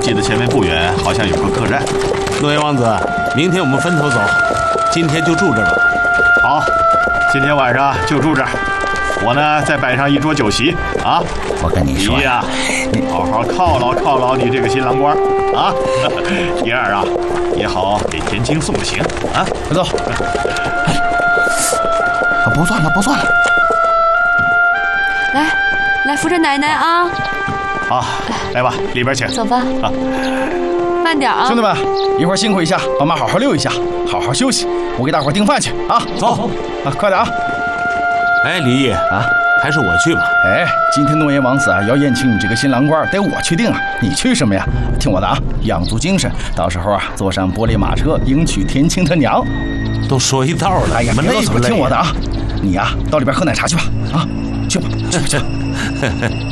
记得前面不远好像有个客栈。 诺言王子，明天我们分头走，今天就住这儿吧。 好，今天晚上就住这儿。我呢，再摆上一桌酒席啊！ 我跟你说呀，好好犒劳你这个新郎官啊！第二啊，也好给田青送个行啊！ 快走！不算了。 来扶着奶奶啊！ 好，来吧，里边请。 走吧。 啊， 慢点啊！ 兄弟们，一会儿辛苦一下，爸妈好好溜一下，好好休息。我给大伙订饭去啊！ 走啊，快点啊！ 哎，李毅啊， 还是我去吧。 哎，今天诺言王子啊要宴请你这个新郎官，得我去定啊，你去什么呀？听我的啊，养足精神，到时候啊坐上玻璃马车迎娶田青他娘。 都说一道了， 哎呀， 你们累不累？ 听我的啊，你呀到里边喝奶茶去吧，啊，去吧。